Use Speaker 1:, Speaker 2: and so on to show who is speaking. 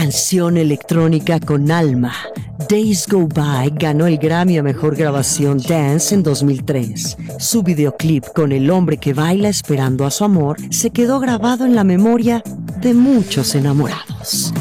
Speaker 1: canción electrónica con alma. Days Go By ganó el Grammy a Mejor Grabación Dance en 2003. Su videoclip con el hombre que baila esperando a su amor se quedó grabado en la memoria de muchos enamorados.